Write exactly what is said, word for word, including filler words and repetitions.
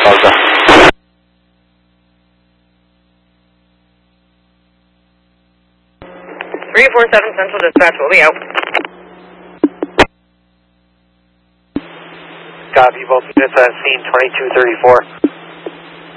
All done. three four seven Central Dispatch, we'll be out. Copy, both units on scene twenty-two thirty-four.